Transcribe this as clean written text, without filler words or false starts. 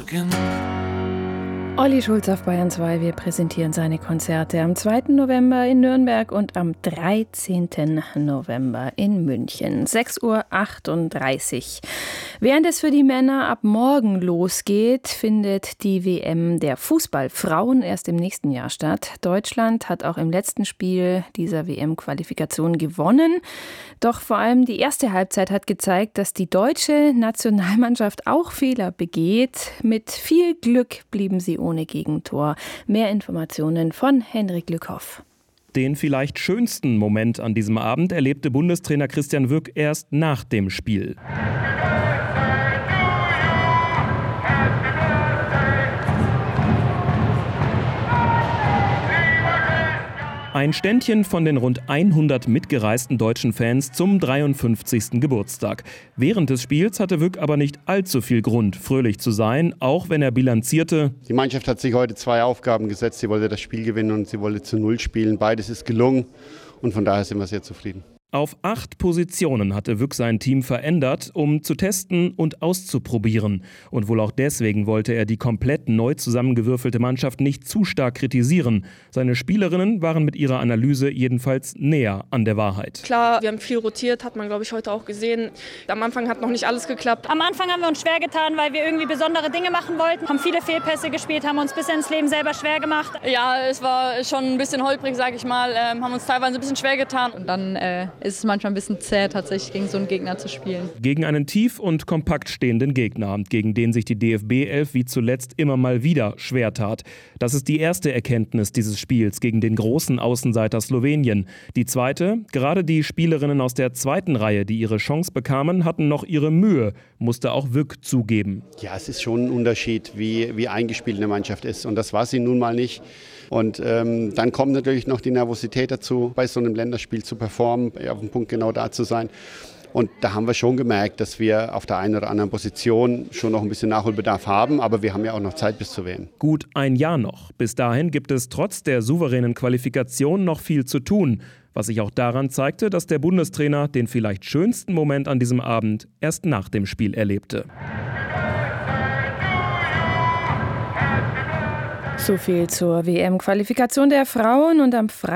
Morgen. Olli Schulz auf Bayern 2. Wir präsentieren seine Konzerte am 2. November in Nürnberg und am 13. November in München. 6:38 Uhr. Während es für die Männer ab morgen losgeht, findet die WM der Fußballfrauen erst im nächsten Jahr statt. Deutschland hat auch im letzten Spiel dieser WM-Qualifikation gewonnen. Doch vor allem die erste Halbzeit hat gezeigt, dass die deutsche Nationalmannschaft auch Fehler begeht. Mit viel Glück blieben sie ohne Gegentor. Mehr Informationen von Henrik Lückhoff. Den vielleicht schönsten Moment an diesem Abend erlebte Bundestrainer Christian Wück erst nach dem Spiel. Ein Ständchen von den rund 100 mitgereisten deutschen Fans zum 53. Geburtstag. Während des Spiels hatte Wück aber nicht allzu viel Grund, fröhlich zu sein, auch wenn er bilanzierte: Die Mannschaft hat sich heute 2 Aufgaben gesetzt. Sie wollte das Spiel gewinnen und sie wollte zu 0 spielen. Beides ist gelungen und von daher sind wir sehr zufrieden. Auf 8 Positionen hatte Wück sein Team verändert, um zu testen und auszuprobieren. Und wohl auch deswegen wollte er die komplett neu zusammengewürfelte Mannschaft nicht zu stark kritisieren. Seine Spielerinnen waren mit ihrer Analyse jedenfalls näher an der Wahrheit. Klar, wir haben viel rotiert, hat man glaube ich heute auch gesehen. Am Anfang hat noch nicht alles geklappt. Am Anfang haben wir uns schwer getan, weil wir irgendwie besondere Dinge machen wollten. Haben viele Fehlpässe gespielt, haben uns bis ins Leben selber schwer gemacht. Ja, es war schon ein bisschen holprig, sag ich mal. Haben uns teilweise ein bisschen schwer getan. Und dann ist es manchmal ein bisschen zäh, tatsächlich gegen so einen Gegner zu spielen. Gegen einen tief und kompakt stehenden Gegner, gegen den sich die DFB-11 wie zuletzt immer mal wieder schwer tat. Das ist die erste Erkenntnis dieses Spiels gegen den großen Außenseiter Slowenien. Die zweite: Gerade die Spielerinnen aus der zweiten Reihe, die ihre Chance bekamen, hatten noch ihre Mühe, musste auch Wück zugeben. Ja, es ist schon ein Unterschied, wie eingespielt eine Mannschaft ist. Und das war sie nun mal nicht. Und dann kommt natürlich noch die Nervosität dazu, bei so einem Länderspiel zu performen, auf dem Punkt genau da zu sein. Und da haben wir schon gemerkt, dass wir auf der einen oder anderen Position schon noch ein bisschen Nachholbedarf haben. Aber wir haben ja auch noch Zeit bis zur WM. Gut ein Jahr noch. Bis dahin gibt es trotz der souveränen Qualifikation noch viel zu tun. Was sich auch daran zeigte, dass der Bundestrainer den vielleicht schönsten Moment an diesem Abend erst nach dem Spiel erlebte. So viel zur WM-Qualifikation der Frauen und am Freitag